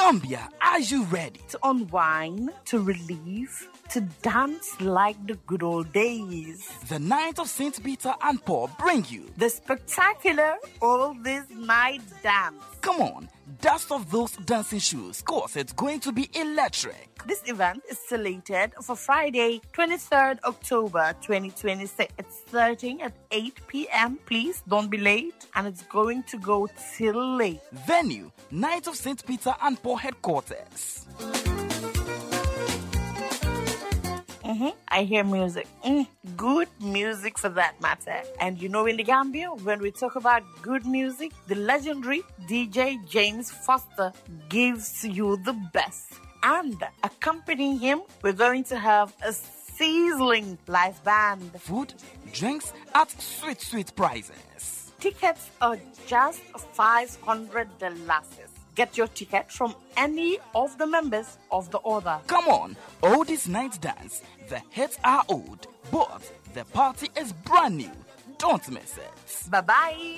Gambia, are you ready? To unwind, to relieve, to dance like the good old days. The Night of St. Peter and Paul bring you the spectacular All This Night Dance. Come on, dust off those dancing shoes, cause it's going to be electric. This event is slated for Friday, 23rd October 2026. It's starting at 8 p.m. Please don't be late, and it's going to go till late. Venue, Night of St. Peter and Paul headquarters. I hear music. Good music for that matter. And you know, in the Gambia, when we talk about good music, the legendary DJ James Foster gives you the best. And accompanying him, we're going to have a sizzling live band. Food, drinks at sweet prices. Tickets are just $500. Get your ticket from any of the members of the order. Come on, all this night dance. The hits are old, but the party is brand new. Don't miss it. Bye-bye.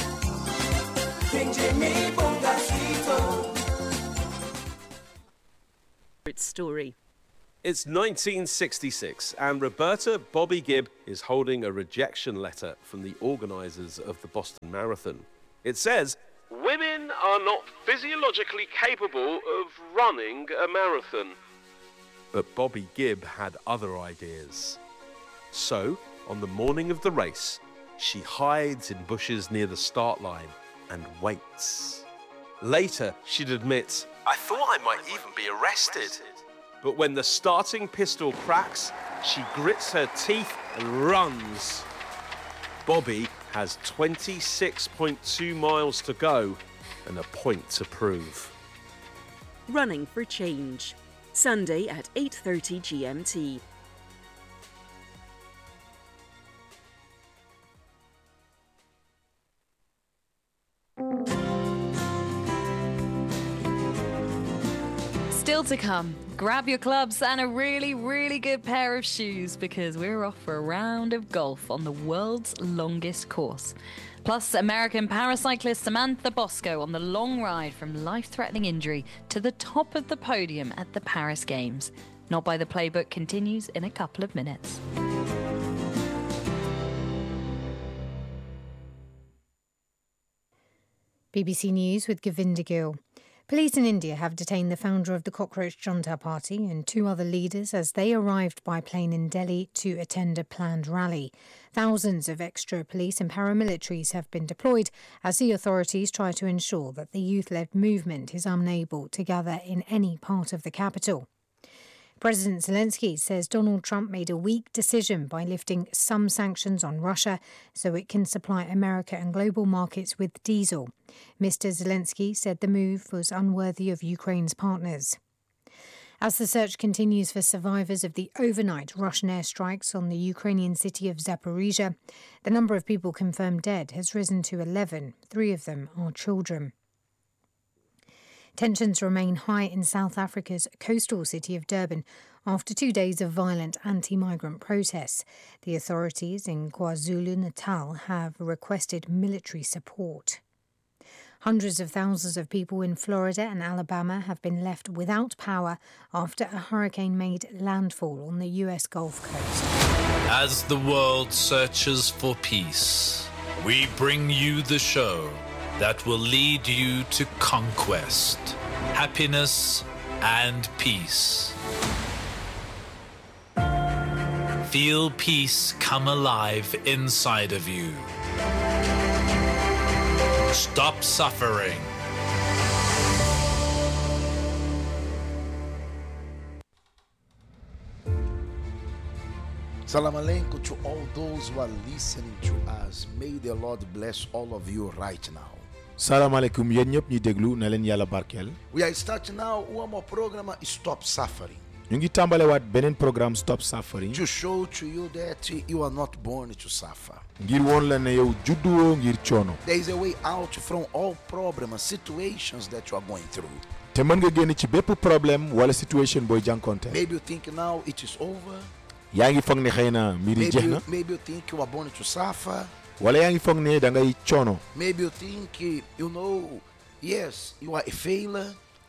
Story. It's 1966, and Roberta Bobby Gibb is holding a rejection letter from the organisers of the Boston Marathon. It says, "Women are not physiologically capable of running a marathon." But Bobby Gibb had other ideas. So, on the morning of the race, she hides in bushes near the start line and waits. Later, she'd admit, "I thought I might even be arrested." But when the starting pistol cracks, she grits her teeth and runs. Bobby has 26.2 miles to go and a point to prove. Running for Change. Sunday at 8:30 GMT. Still to come, grab your clubs and a really, really good pair of shoes because we're off for a round of golf on the world's longest course. Plus, American paracyclist Samantha Bosco on the long ride from life-threatening injury to the top of the podium at the Paris Games. Not by the Playbook continues in a couple of minutes. BBC News with Govinda Gill. Police in India have detained the founder of the Cockroach Junta Party and two other leaders as they arrived by plane in Delhi to attend a planned rally. Thousands of extra police and paramilitaries have been deployed as the authorities try to ensure that the youth-led movement is unable to gather in any part of the capital. President Zelensky says Donald Trump made a weak decision by lifting some sanctions on Russia so it can supply America and global markets with diesel. Mr. Zelensky said the move was unworthy of Ukraine's partners. As the search continues for survivors of the overnight Russian airstrikes on the Ukrainian city of Zaporizhia, the number of people confirmed dead has risen to 11. 3 of them are children. Tensions remain high in South Africa's coastal city of Durban after 2 days of violent anti-migrant protests. The authorities in KwaZulu-Natal have requested military support. Hundreds of thousands of people in Florida and Alabama have been left without power after a hurricane made landfall on the U.S. Gulf Coast. As the world searches for peace, we bring you the show that will lead you to conquest, happiness, and peace. Feel peace come alive inside of you. Stop suffering. Salam alaikum to all those who are listening to us. May the Lord bless all of you right now. Salam alaikum yéen ñëpp ñi déglu na leen yàlla barkeel. We are starting now one more program, Stop Suffering. ñu ngi tàmbalewaat beneen programme Stop Suffering. To show to you that you are not born to suffer. ngir woon la ne yow judduwoo ngir coono. There is a way out from all problems and situations that you are going through. te mën nga génn ci bépp problème wala situation booy jànkonte. Maybe you think now it is over. yaa ngi foog ne xëy na mbir yi jeex na. Maybe you think you are born to suffer. wala yaa ngi foog ne da ngay coono. Maybe you think, yes, you are a failure.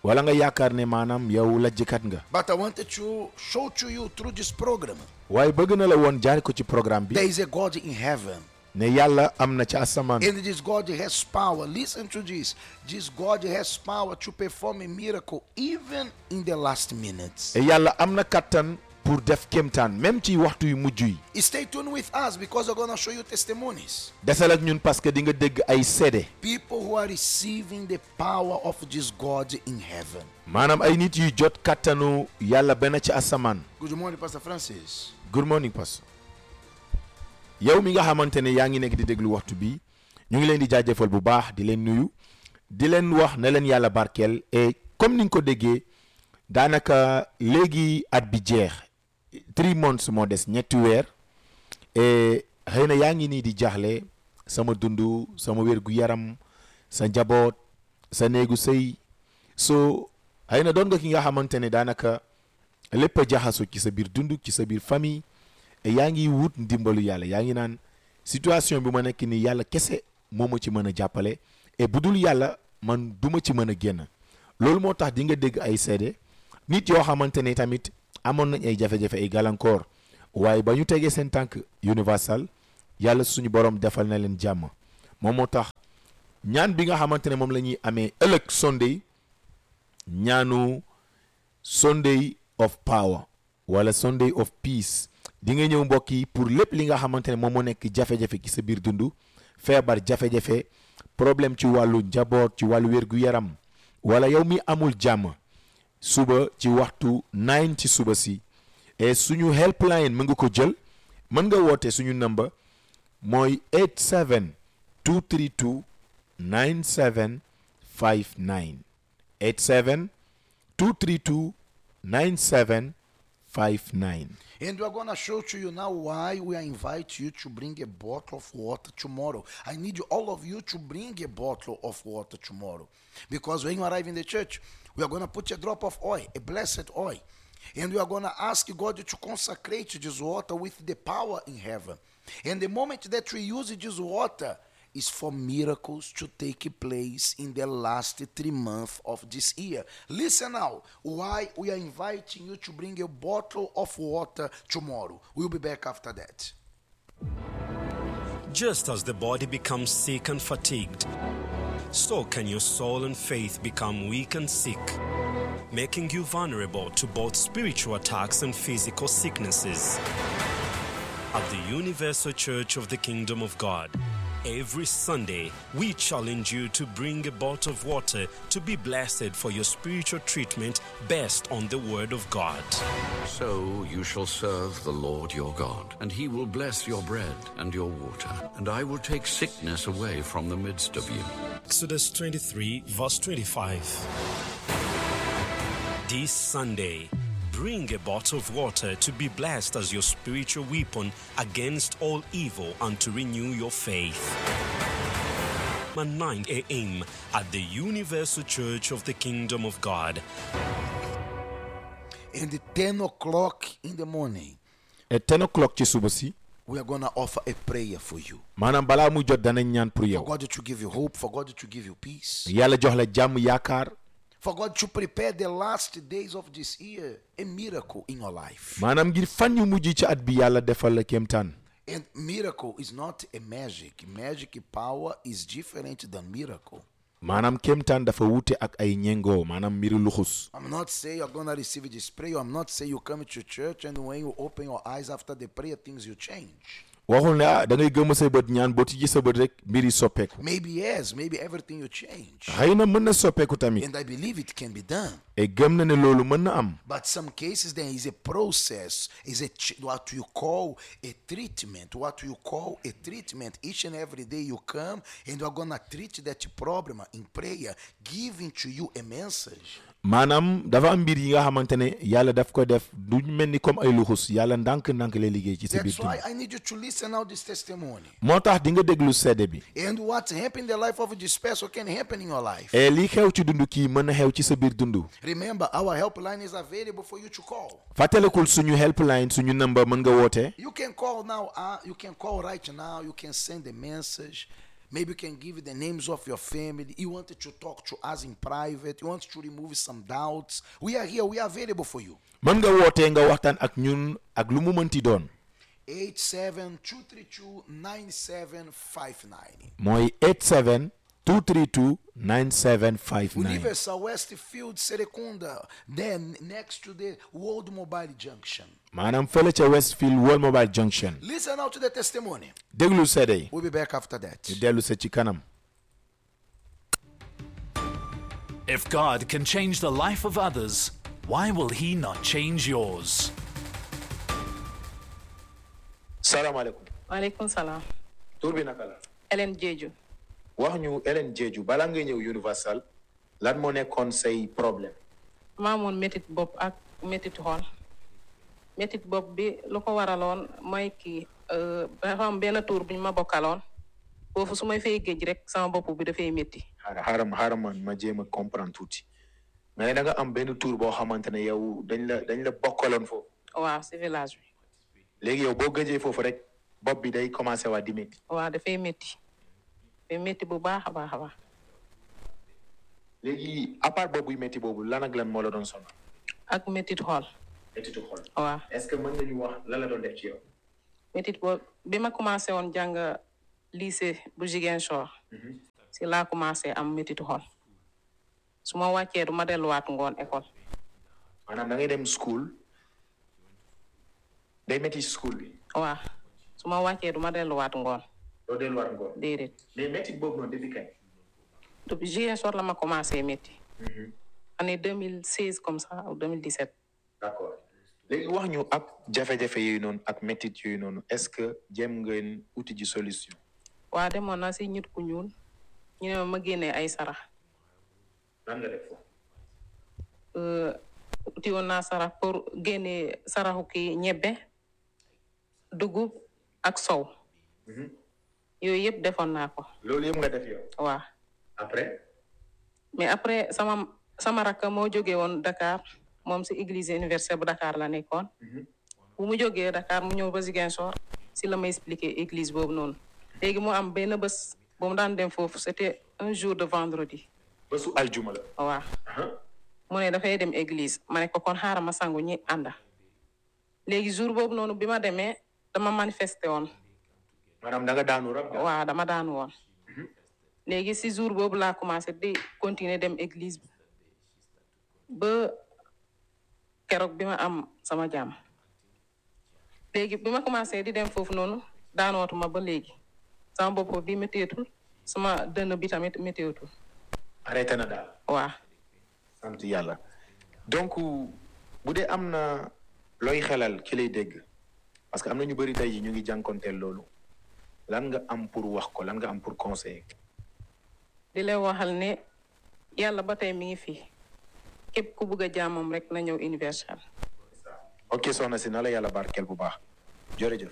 wala nga yaakaar ne maanaam yow lajjkat nga. But I wanted to show to you through this program. waaye bëgg na la woon jaar ko ci programme bi. There is a God in heaven. ne yàlla am na ci asamaan. And this God has power. Listen to this. This God has power to perform a miracle even in the last minutes. yàlla am na kattan pour def kéemtaan même ci waxtu yu mujj yi. Stay tuned with us because we're going to show you testimonies. desal ak ñun parce que di nga dégg ay seede. People who are receiving the power of this God in heaven. maanaam ay nit yu jot kattanu yàlla benn ci asamaan. Good morning, Pastor Francis. Good morning, Pastor. yow mi nga xamante ne yaa ngi nekk di déglu waxtu bi ñu ngi leen di jaajëfal bu baax di leen nuyu di leen wax ne leen yàlla barkeel et comme ni nga ko déggee daanaka léegi at bi jeex 3 months moo des ñetti weer et xëy na yaa ngi nii di jaaxle sama dundu sama wér gu yaram sa njaboot sa néegu sëy so xëy na doon nga ki nga xamante ne daanaka lépp a jaxasu ci sa biir dund ci sa biir famille et yaa ngi wut ndimbalu yàlla yaa ngi naan situation bi ma nekk nii yàlla kese moo ma ci mën a jàppale et bu dul yàlla man du ma ci mën a génn loolu moo tax di nga dégg ay seede nit yoo xamante ne tamit amoon nañ ay jafe-jafe ay gàllankoor waaye ba ñu tegee seen tànk universal yàlla suñu borom defal na leen jàmm moom moo tax ñaan bi nga xamante ne moom la ñuy amee ëllëg Sunday ñaanu Sunday of power wala Sunday of peace di nga ñëw mbokk yi pour lépp li nga xamante ne moom moo nekk jafe-jafe ci sa biir dund feebar jafe-jafe problème ci wàllu njaboot ci wàllu wér-gu-yaram wala yow mi amul jàmm suba ci waxtu 9 ci suba si et suñu helpline mën nga ko jël mën nga woote suñu number mooy 87 232 9759 87 232 9759. And we are going to show to you now why we invite you to bring a bottle of water tomorrow. I need all of you to bring a bottle of water tomorrow. Because when you arrive in the church, we are going to put a drop of oil, a blessed oil. And we are going to ask God to consecrate this water with the power in heaven. And the moment that we use this water is for miracles to take place in the last 3 months of this year. Listen now, why we are inviting you to bring a bottle of water tomorrow. We'll be back after that. Just as the body becomes sick and fatigued, so can your soul and faith become weak and sick, making you vulnerable to both spiritual attacks and physical sicknesses. At the Universal Church of the Kingdom of God, every Sunday, we challenge you to bring a bottle of water to be blessed for your spiritual treatment based on the Word of God. So you shall serve the Lord your God, and he will bless your bread and your water, and I will take sickness away from the midst of you. Exodus 23, verse 25. This Sunday, bring a bottle of water to be blessed as your spiritual weapon against all evil and to renew your faith. At 9 a.m. at the Universal Church of the Kingdom of God. And at 10 o'clock in the morning, at 10 o'clock ci suba si, we are going to offer a prayer for you. maanaam balaa muy jot danañ ñaan pour yow. For God to give you hope, for God to give you peace. yàlla jox la jàmm yaakaar. For God to prepare the last days of this year, a miracle in your life. maanaam ngir fan yu mujj ci at bi yàlla defal la kéemtaan. And miracle is not a magic. Magic power is different than miracle. maanaam kéemtaan dafa wuute ak ay ñengoo maanaam mbiri luxus. I'm not saying you're going to receive this prayer. I'm not saying you come to church and when you open your eyes after the prayer, things you change. waxul ne da ngay gëmm say bët ñaan boo tijji sa bët rek mbiri soppeeku. Maybe yes, maybe everything you change. xëy na mën na soppeeku tamit. And I believe it can be done. et gëm na ne loolu mën na am. But some cases there is a process, is what you call a treatment. What you call a treatment. Each and every day you come and you're going to treat that problem in prayer, giving to you a message. maanaam dafa am mbir yi nga xamante ne yàlla daf ko def du mel ni comme ay luxus yàlla ndànk-ndànk lay liggéey ci sa biir That's why I need you to listen out this testimony. moo tax di nga déglu seede bi. And what happened in the life of this person can happen in your life. et li xew ci dund kii mën na xew ci sa biir dund. Remember, our helpline is available for you to call. fàttalikul suñu helpline suñu number mën nga woote. You can call now. You can call right now. You can send a message. Maybe you can give the names of your family. You wanted to talk to us in private. You want to remove some doubts. We are here. We are available for you. mën nga wootee nga waxtaan ak ñun ak lu mu mënti doon 87-232-9759. mooy 87-232-9759 Universal Westfield Serekunda, then next to the World Mobile Junction. maanaam fële ca Westfield World Mobile Junction Listen out to the testimony. déglu seede yi We'll be back after that. ñu dellu sa ci kanam. If God can change the life of others, why will He not change yours? salaamaaleykum. Waaleykum salaam. tur bi naka la. Ellen Jeju. wax ñu Ellen Jeju bala nga ñëw Universal lan moo nekkoon say problème. maa moon métit bopp ak métit xol. métit bopp bi lu ko waraloon mooy kii dafa am benn tour bu ñu ma bokkaloon foofu su may fay géej rek sama bopp bi dafay métti. xaaral ma jéem a comprendre tuuti mais da nga am benn tour boo xamante ne yow dañ la bokkaloon foofu. waaw si village bi. léegi yow boo gëjee foofu rek bopp bi day commencé waa di métti. waaw dafay métti bu baax a baax a baax. léegi à part boobu métti boobu lan ak lan moo la doon sonal. ak métit xol. méttitu xol. waaw est-ce que mën nañu wax lan la doon def ci yow. métit boobu bi ma commencé woon jàng lycée bu Ziguinchor. si laa commencé am métitu xol. su ma wàccee du ma delluwaat ngoon école. maanaam da ngay dem school day métti school bi. waaw su ma wàccee du ma delluwaat ngoon. doo delluwaat ngoon. déedéet. mais métti boobu noonu depuis kañ. depuis Ziguinchor la ma commencé métti. année 2016 comme ça ou 2017. d'accord léegi wax ñu ak jafe-jafe yooyu noonu ak métit yooyu noonu est-ce que jéem ngeen uti ji solution. waa demoon na si nit ku ñuul ñu ne ma génnee ay sarax. lan nga def foofu. uti woon naa sarax pour génnee saraxu kii ñebbe dugub ak sow. yooyu yëpp defoon naa ko. loolu yëpp nga def yow. waaw. après. mais après sama rakk moo jógee woon Dakar moom si église universelle bu Dakar la nekkoon. bu mu jógee Dakar mu ñëw ba Ziguinchor si la ma expliqué église boobu noonu. léegi mu am benn bés bu mu daan dem foofu c'était un jour de vendredi. bésu aljuma la. waaw. mu ne dafay dem église ma ne ko kon xaaral ma sangu ñi ànda. léegi jour boobu noonu bi ma demee dama manifesté woon. maanaam da nga daanu rab. waaw dama daanu woon. léegi si jour boobu laa commencé di continuer dem église ba keroog bi ma am sama jàmm. léegi bi ma commencé di dem foofu noonu daanootuma ba léegi sama bopp bi métteetul sama dënn bi tamit métteetul. arrêté na daal. waaw. sant yàlla donc bu dee am na looy xelal ki lay dégg parce que am na ñu bëri tey yi ñu ngi jànkonteel loolu lan nga am pour wax ko lan nga am pour conseiller. di lay waxal ne yàlla ba tey mi ngi fi képp ku bëgg a jaamam rek na ñëw Universal. ok soxna si na la yàlla barkeel bu baax jërëjëf.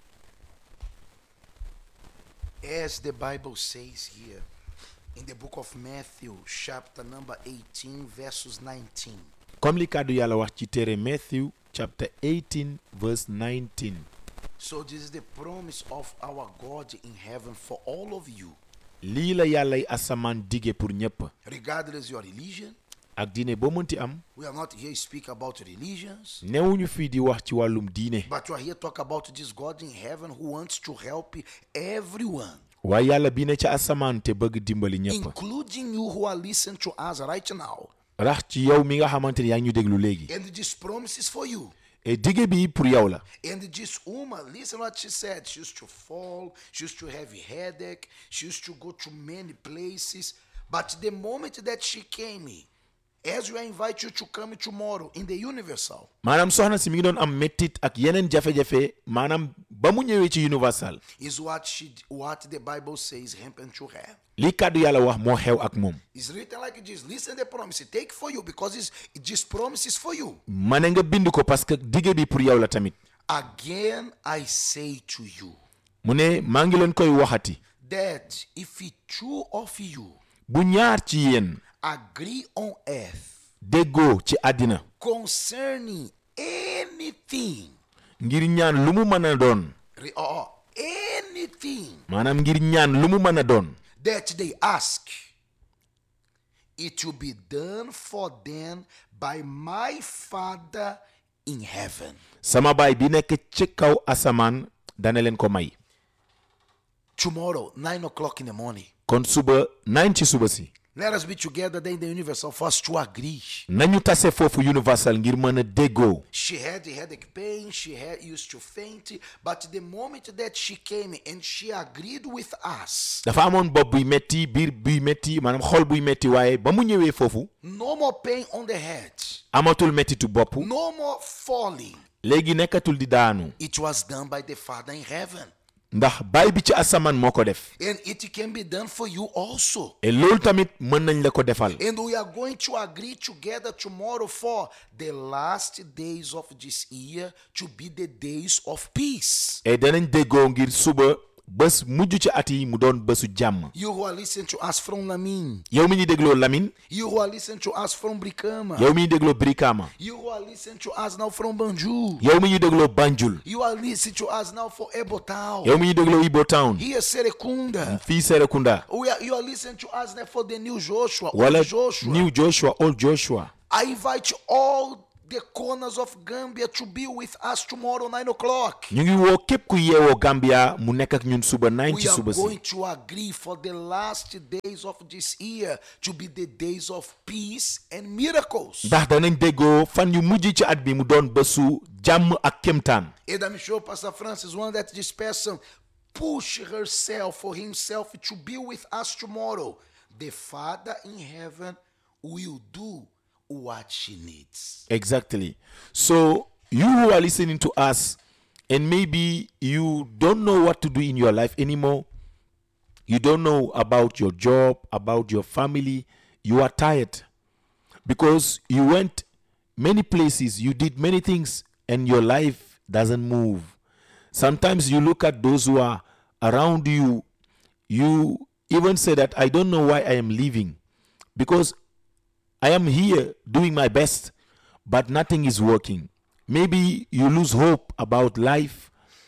As the Bible says here in the book of Matthew chapter number 18 verses 19. comme li kàddu yàlla wax ci téere Matthew chapter 18 verse 19. So this is the promise of our God in heaven for all of you. lii la yàllay asamaan dige pour ñëpp. Regardless your religion. ak diine boo mënti am. We are not here to speak about religions. newuñu fii di wax ci wàllum diine. But we are here to talk about this God in heaven who wants to help everyone. waaye yàlla bi ne ca asamaan te bëgg dimbali ñëpp. Including you who are listening to us right now. rax ci yow mi nga xamante ne yaa ngi ñu déglu léegi. And this promise is for you. et dige bi pour yow la. And this woman, listen what she said. She used to fall. She used to have a headache. She used to go to many places. But the moment that she came in, as we invite you to come tomorrow in the Universal. maanaam soxna si mi ngi doon am méttit ak yeneen jafe-jafe maanaam ba mu ñëwee ci Universal. Is what the Bible says happened to her. li kàddu yàlla wax moo xew ak moom. It's written like this. Listen the promise. Take for you because this promise is for you. ma ne nga bind ko parce que dige bi pour yow la tamit. Again I say to you. mu ne maa ngi leen koy waxati. That if two of you. bu ñaar ci yéen. agree on earth. déggoo ci àddina. concerning anything. ngir ñaan lu mu mën a doon. anything maanaam ngir ñaan lu mu mën a doon that they ask, it will be done for them by my Father in heaven. sama baay bi nekk ci kaw asamaan dana leen ko may. Tomorrow, 9 o'clock in the morning, kon suba 9 ci suba si let us be together there in the universal for us to agree. nañu tase foofu universal ngir mën a déggoo. She had the headache pain, she had used to faint, but the moment that she came and she agreed with us, dafa amoon bopp buy metti biir buy metti maanaam xol buy metti waaye ba mu ñëwee foofu no more pain on the head, amatul mettitu bopp no more falling. léegi nekkatul di daanu It was done by the Father in heaven. ndax baay bi ci asamaan moo ko def. And it can be done for you also. et loolu tamit mën nañ la ko defal. And we are going to agree together tomorrow for the last days of this year to be the days of peace. et danañ déggoo ngir suba bés mujj ci at yi mu doon bésu jàmm. You who are listening to us from Lamin. yow mi ñu dégloo Lamine. You who are listening to us from Brikama. yow mi ñu dégloo Brikama. You who are listening to us now from Banjul. yow mi ñu dégloo Banjul. You are listening to us now for Ebo Town. yow mi ñu dégloo Ibo Town. Here Serekunda. fii Serekunda. You are listening to us now for the new Joshua. wala Old Joshua. New Joshua, Old Joshua. I invite all the corners of Gambia to be with us tomorrow 9 o'clock. ñu ngi woo képp ku yeewoo Gambia mu nekk ak ñun suba 9 ci We are suba si. going to agree for the last days of this year to be the days of peace and miracles. ndax danañ déggoo fan yu mujj ci at bi mu doon bésu jàmm ak kémtaan. And I'm sure Pastor Francis wanted that this person push herself or himself to be with us tomorrow. The Father in heaven will do what she needs. Exactly. So you who are listening to us and maybe you don't know what to do in your life anymore, you don't know about your job, about your family, you are tired because you went many places, you did many things and your life doesn't move. Sometimes you look at those who are around you, you even say that I don't know why I am leaving because I am here doing my best, but nothing is working. Maybe you lose hope about life.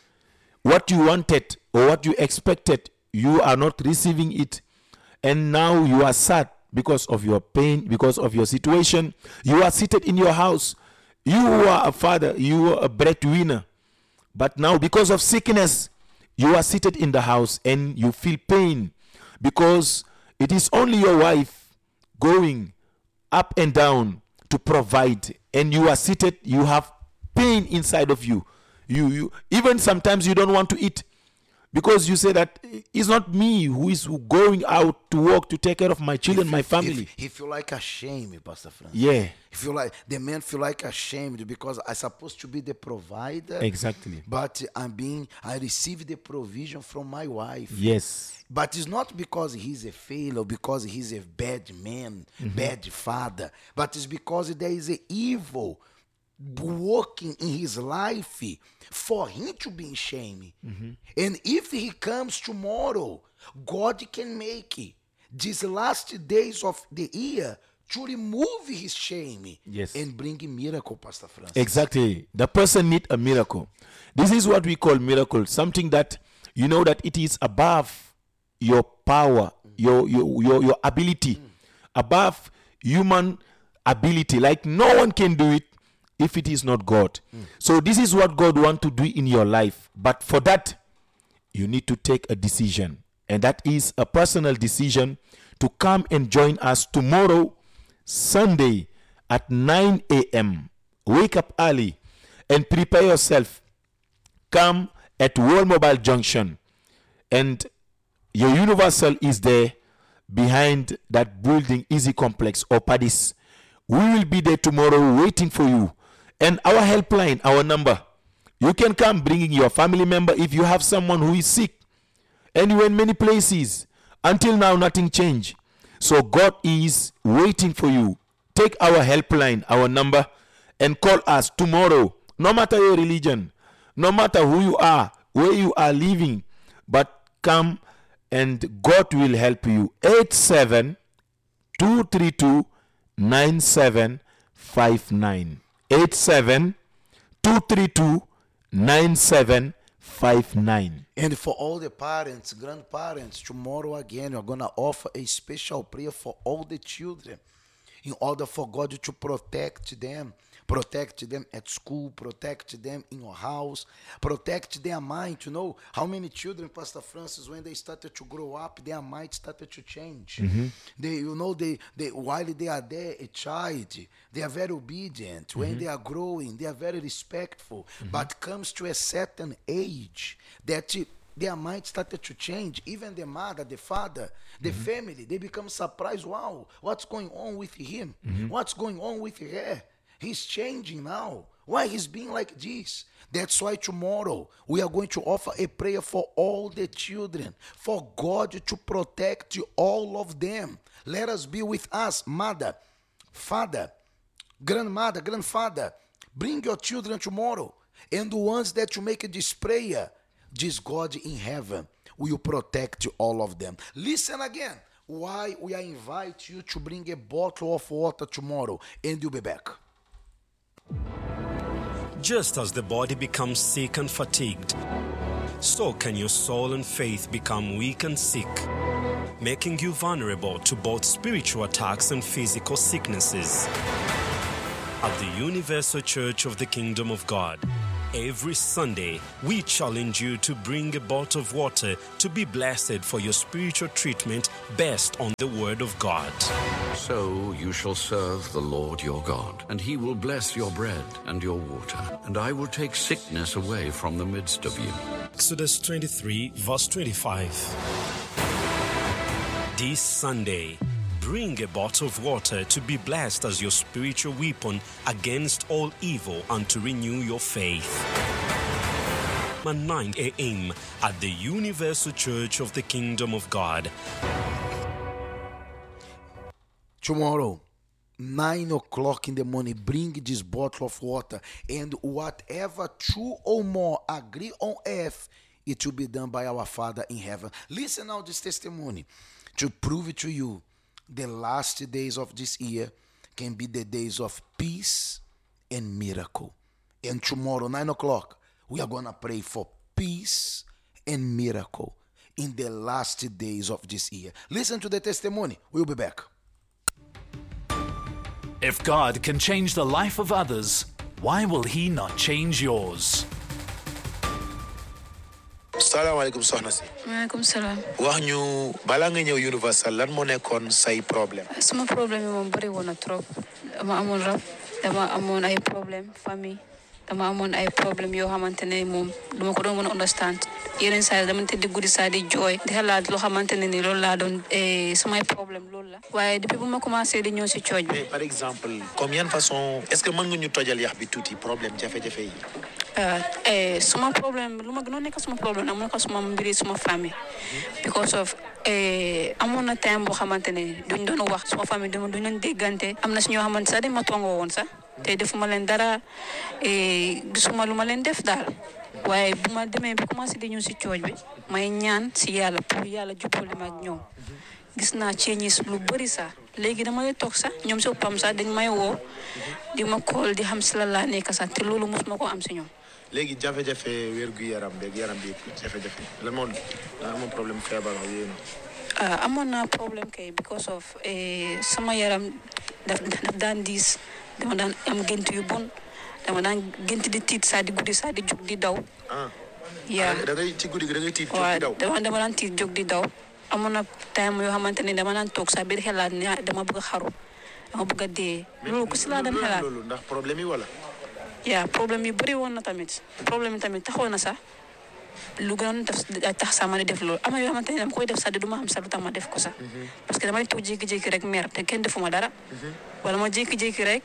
What you wanted or what you expected, you are not receiving it. And now you are sad because of your pain, because of your situation. You are seated in your house. You are a father, you are a breadwinner. But now because of sickness, you are seated in the house and you feel pain because it is only your wife going up and down to provide, and you are seated, you have pain inside of you. You even sometimes you don't want to eat because you say that it's not me who is going out to work to take care of my children, my family. He feel like ashamed, Pastor Francis. Yeah. He feel like the man feel like ashamed because I'm supposed to be the provider. Exactly. But I receive the provision from my wife. Yes. But it's not because he's a failure, because he's a bad man, bad father. But it's because there is an evil working in his life for him to be in shame. And if he comes tomorrow, God can make these last days of the year to remove his shame. Yes. And bring a miracle, Pastor Francis. Exactly. The person needs a miracle. This is what we call miracle, something that you know that it is above your power, your ability, above human ability. Like no one can do it if it is not God. So this is what God wants to do in your life. But for that, you need to take a decision. And that is a personal decision to come and join us tomorrow, Sunday at 9 a.m. Wake up early and prepare yourself. Come at World Mobile Junction and your Universal is there behind that building, Easy Complex or Padis. We will be there tomorrow waiting for you. And our helpline, our number, you can come bringing your family member if you have someone who is sick. And you went many places. Until now, nothing changed. So God is waiting for you. Take our helpline, our number, and call us tomorrow. No matter your religion, no matter who you are, where you are living, but come and God will help you. 87-232-9759. 87-232-9759. 59. And for all the parents, grandparents, tomorrow again, we're going to offer a special prayer for all the children in order for God to protect them at school, protect them in your house, protect their mind. You know how many children, Pastor Francis, when they started to grow up, their mind started to change. They, while they are there, a child, they are very obedient. When they are growing, they are very respectful. But comes to a certain age that their mind started to change. Even the mother, the father, the family, they become surprised. Wow, what's going on with him? What's going on with her? He's changing now. Why he's being like this? That's why tomorrow we are going to offer a prayer for all the children, for God to protect all of them. Let us be with us, mother, father, grandmother, grandfather. Bring your children tomorrow. And the ones that you make this prayer, this God in heaven will protect all of them. Listen again. Why we are invite you to bring a bottle of water tomorrow, and you'll be back. Just as the body becomes sick and fatigued, so can your soul and faith become weak and sick, making you vulnerable to both spiritual attacks and physical sicknesses. At the Universal Church of the Kingdom of God, every Sunday, we challenge you to bring a bottle of water to be blessed for your spiritual treatment based on the Word of God. So you shall serve the Lord your God, and he will bless your bread and your water, and I will take sickness away from the midst of you. Exodus 23, verse 25. This Sunday, bring a bottle of water to be blessed as your spiritual weapon against all evil and to renew your faith. At 9 a.m. at the Universal Church of the Kingdom of God. Tomorrow, 9 o'clock in the morning, bring this bottle of water, and whatever two or more agree on earth, it will be done by our Father in heaven. Listen now this testimony to prove it to you. The last days of this year can be the days of peace and miracle. And tomorrow, 9 o'clock, we are going to pray for peace and miracle in the last days of this year. Listen to the testimony. We'll be back. If God can change the life of others, why will he not change yours? salaamaaleykum soxna si. maaleykum salaam. wax ñu balaa nga ñëw Universal lan moo nekkoon say problème. sama problème yi moom bëri woon na trop. dama amoon rab, dama amoon ay problème famille, dama amoon ay problème yoo xamante ne moom dama ko doon mën a understand. yeneen saa yi dama tëdd guddi saa di jooy di xalaat loo xamante ne ni loolu laa doon samay problème loolu la. waaye depuis bu ma commencé di ñëw si cooj bi. mais par exemple comme yan façon est-ce que mën nga ñu tojal yax bi tuuti problème jafe-jafe yi. suma problème lu ma gënoon nekk suma problème nag mu nekk suma mbiri suma famille because of amoon na time boo xamante ne duñ doon wax suma famille duñ doon déggante am na si ñoo xamante sax dañ ma tongoo woon sax te defuma leen dara gisuma lu ma leen def daal waaye bu ma demee bi commencé di ñëw si cooj bi may ñaan si yàlla pour yàlla jubboole ma ak ñoom gis naa changes lu bëri sax léegi dama lay toog sax ñoom si boppam sax dañ may woo di ma kool di xam si la laa nekk sax te loolu mosuma ko am si ñoom. léegi jafe-jafe wér-gu-yaram beeg yaram bi jafe-jafe lan moo amoon problème feebar ak yooyu noonu. amoon naa problème kay because of sama yaram daf daan diis dama daan am gént yu bon dama daan gént di tiit saa di guddi saa di jóg di daw. yaa da ngay ci guddi gi da ngay tiit jóg di daw. waaw dama daan tiit jóg di daw amoon na time yoo xamante ne dama daan toog saa biir xelaat ne dama bëgg a xaru dama bëgg a dee. loolu ku si laa daan xelaat loolu ndax problème yi wala. yaa problème yi bëri woon na tamit problème yi tamit taxoon na sax lu gën a tax sax ma di def loolu am na yoo xamante ne dama koy def sax du ma xam sax lu tax ma def ko sax parce que damay toog jékki-jékki rek mer te kenn defuma dara wala ma jékki-jékki rek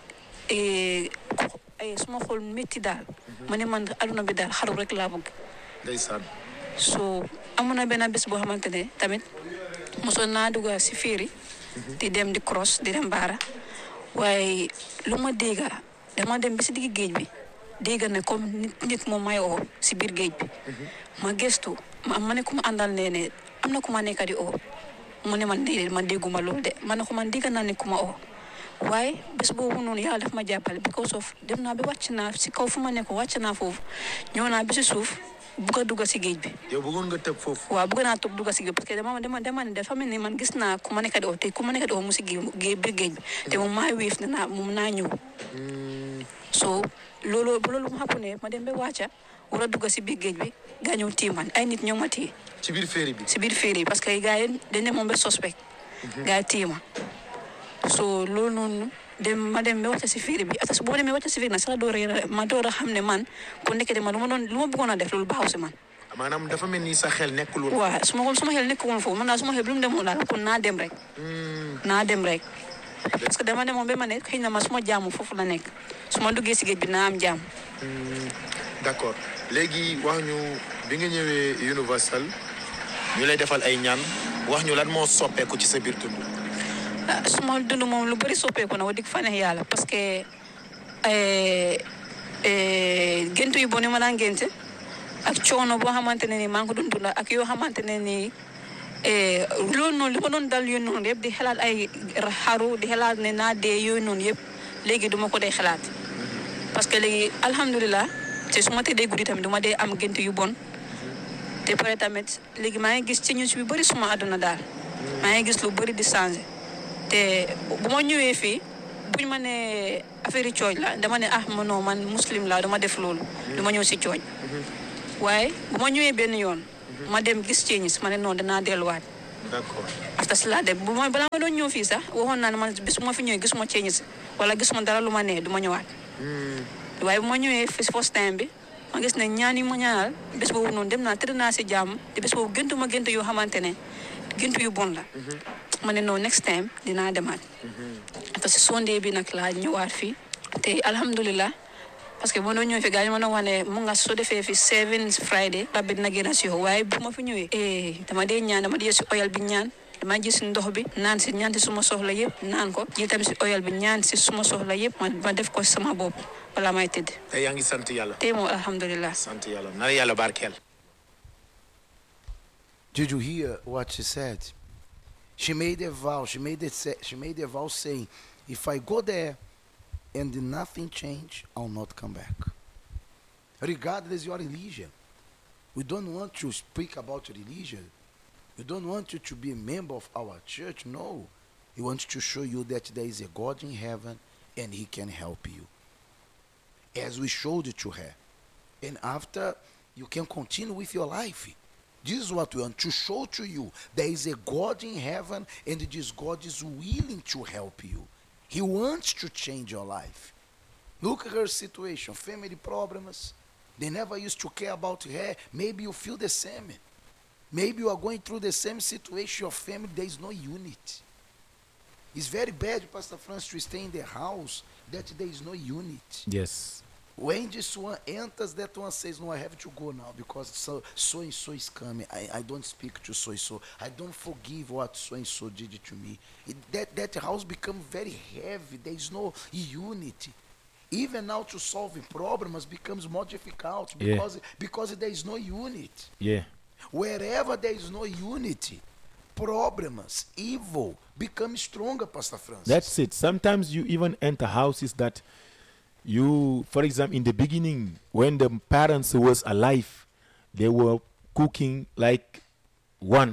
su ma xool métti daal ma ne man aduna bi daal xaru rek laa bëgg. ndeysaan. so amoon na benn bés boo xamante ne tamit mosoon naa dugg si féeri di dem di cross di dem baara waaye lu ma dégg dama dem ba si digg géej bi dégg ne comme nit moom may oo si biir géej bi ma gestu ma ne ku ma àndal ne am na ku ma nekk di oo mu ne man dégguma loolu de ma ne ko man dégg naa ne ku ma oo waaye bés boobu noonu yàlla daf ma jàppale because of dem naa ba wàcc naa si kaw fu ma nekk wàcc naa foofu ñëw naa ba si suuf bëgg a dugg si géej bi. yow bëggoon nga tëb foofu. waaw bëgg naa toog dugg si géej parce que dama ne dafa mel ni man gis naa ku ma nekk di oo te ku ma nekk di oo mu si géej bi te moom maa wéef na moom naa ñëw. so loolu mu xapu ne ma dem ba wàcca war a dugg si biir géej bi gaa ñëw tiiman ay nit ñoo ma téye. ci biir féeri bi. si biir féeri parce que gaa yi dañ ne moom ba suspect. gaa yi tiima so loolu noonu ma dem ba wàcca si féeri bi atas boo demee wàcca si féeri nag sax ma door a xam ne man ku nekk de man lu ma bëggoon a def loolu baaxu si man. maanaam dafa mel ni sa xel nekkul woon. waaw su ma xel nekkul woon foofu man daal su ma xel lu mu demoon daal kon naa dem rek. parce que dama demoon ba ma ne xëy na ma su ma jaamu foofu la nekk su ma duggee si géej bi naa am jaam. d'accord léegi wax ñu bi nga ñëwee Universal ñu lay defal ay ñaan wax ñu lan moo soppeeku ci sa biir dund. su ma dund moom lu bëri soppeeku na wax dëgg fa neex yàlla parce que gént yu bon yi ma daan gént ak coono boo xamante ne nii maa ngi ko doon dund ak yoo xamante ne nii loolu noonu li ma doon dal yooyu noonu yëpp di xalaat ay xaru di xalaat ne naa dee yooyu noonu yëpp léegi duma ko dee xalaat parce que léegi alhamdulilah te su ma tëddee guddi tamit duma dee am gént yu bon te pare tamit léegi maa ngi gis ci ñun yu bëri suma àdduna daal maa ngi gis lu bëri di changé te bu ma ñëwee fii buñ ma ne affaire yi cooj la dama ne non man muslim la dama def loolu dama ñëw si cooj waaye bu ma ñëwee benn yoon ma dem gis ci ñis ma ne non danaa delluwaat. d'accord. after si laa dem balaa ma doon ñëw fii sax waxoon naa ne man bis bu ma fi ñëwee gisuma ci ñis wala gisuma dara lu ma nee du ma ñëwaat. waaye bu ma ñëwee first time bi ma gis ne ñaan yi ma ñaanal bés boobu noonu dem naa tëdd naa si jàmm te bés boobu géntu ma gént yoo xamante ne gént yu bon la. ma ne non next time dinaa demaat. parce que Sunday bi nag laa ñëwaat fii te alhamdulilah. parce que boo doon ñëwee fi gars yi ma doon wax ne mu nga soo defee fi 7 Friday rabbi dina gën a si yow waaye bu ma fi ñëwee dama dee ñaan dama dee si oyal bi ñaan dama ji si ndox bi ñaan si suma soxla yëpp naan ko ji tamit si oyal bi ñaan si suma soxla yëpp ma def ko sama bopp balaa may tëdd. tey yaa ngi sant yàlla. tey moom alhamdulilah. sant yàlla na yàlla barkeel. Did you hear what she said? She made a vow. She made a vow saying, if I go there and nothing change, I'll not come back. Regardless your religion. We don't want to speak about religion. We don't want you to be a member of our church. No. We want to show you that there is a God in heaven and he can help you. As we showed it to her. And after, you can continue with your life. This is what we want to show to you. There is a God in heaven and this God is willing to help you. He wants to change your life. Look at her situation, family problems. They never used to care about her. Maybe you feel the same. Maybe you are going through the same situation. Your family, there is no unity. It's very bad, Pastor Francis, to stay in the house that there is no unity. Yes. When this one enters, that one says, no, I have to go now because so-and-so is coming. I don't speak to so-and-so. I don't forgive what so-and-so did to me. That house becomes very heavy. There is no unity. Even now to solving problems becomes more difficult because there is no unity. Yeah. Wherever there is no unity, problems, evil become stronger, Pastor Francis. That's it. Sometimes you even enter houses that you, for example, in the beginning, when the parents was alive, they were cooking like one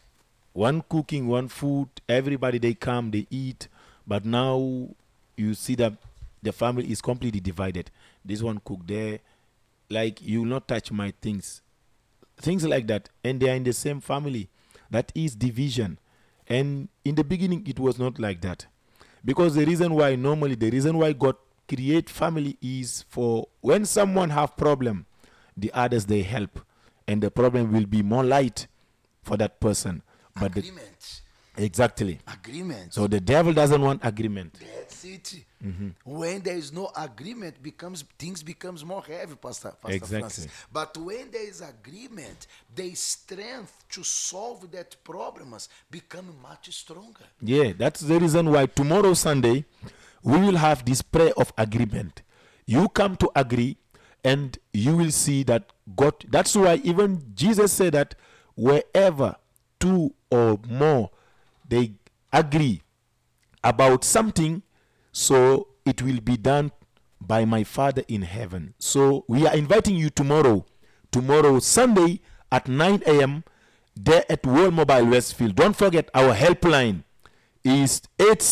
cooking, one food. Everybody, they come, they eat. But now you see that the family is completely divided. This one cook there, like, you will not touch my things. Things like that. And they are in the same family. That is division. And in the beginning, it was not like that. Because the reason why God create family is for when someone have problem, the others they help, and the problem will be more light for that person. But agreement. Exactly. Agreement. So the devil doesn't want agreement. That's it. When there is no agreement, things becomes more heavy, Pastor Exactly. Francis. But when there is agreement, the strength to solve that problems become much stronger. Yeah, that's the reason why tomorrow Sunday we will have this prayer of agreement. You come to agree and you will see that God, that's why even Jesus said that wherever two or more they agree about something, so it will be done by my Father in heaven. So we are inviting you tomorrow tomorrow, Sunday, at 9 a.m., there at World Mobile Westfield. Don't forget, our helpline is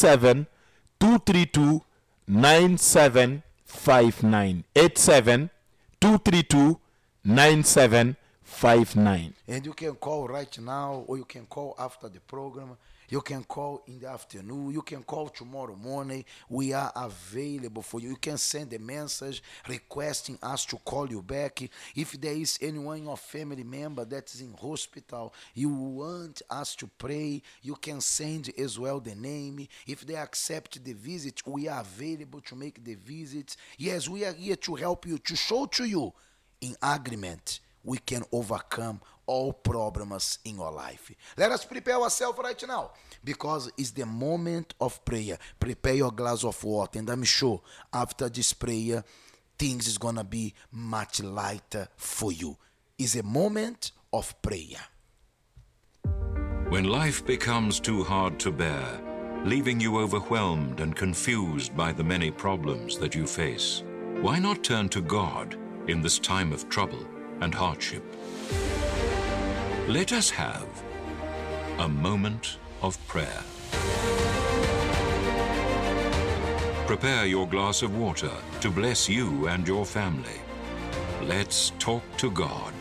87-232-9759. 87-232-9759. And you can call right now, or you can call after the program. You can call in the afternoon. You can call tomorrow morning. We are available for you. You can send a message requesting us to call you back. If there is anyone in your family member that is in hospital, you want us to pray, you can send as well the name. If they accept the visit, we are available to make the visit. Yes, we are here to help you, to show to you in agreement we can overcome all problems in your life. Let us prepare ourselves right now, because it's the moment of prayer. Prepare your glass of water, and I'm sure after this prayer, things is gonna be much lighter for you. It's a moment of prayer. When life becomes too hard to bear, leaving you overwhelmed and confused by the many problems that you face, why not turn to God in this time of trouble and hardship? Let us have a moment of prayer. Prepare your glass of water to bless you and your family. Let's talk to God.